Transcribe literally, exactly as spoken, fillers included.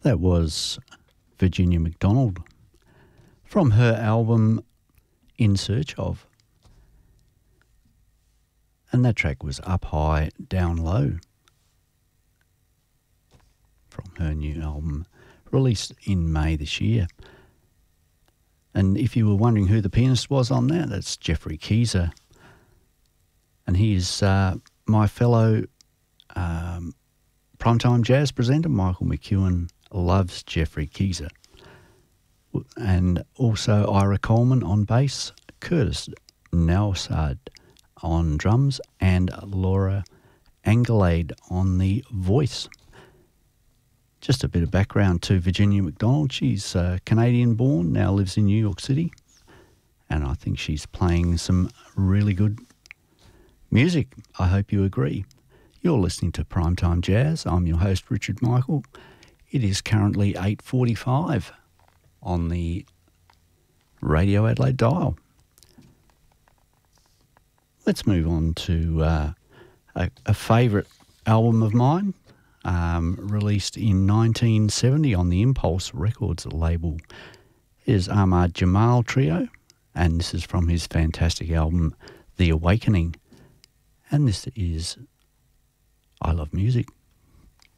That was Virginia McDonald from her album In Search Of. And that track was Up High, Down Low from her new album released in May this year. And if you were wondering who the pianist was on that, that's Jeffrey Keezer. And he is uh, my fellow um, primetime jazz presenter, Michael McEwen, loves Jeffrey Keezer. And also Ira Coleman on bass, Curtis Nelsard on drums, and Laura Anglade on the voice. Just a bit of background to Virginia McDonald. She's uh, Canadian-born, now lives in New York City, and I think she's playing some really good music. I hope you agree. You're listening to Primetime Jazz. I'm your host, Richard Michael. It is currently eight forty-five on the Radio Adelaide dial. Let's move on to uh, a, a favourite album of mine, um, released in nineteen seventy on the Impulse Records label. It is Ahmad Jamal Trio, and this is from his fantastic album, The Awakening. And this is I Love Music.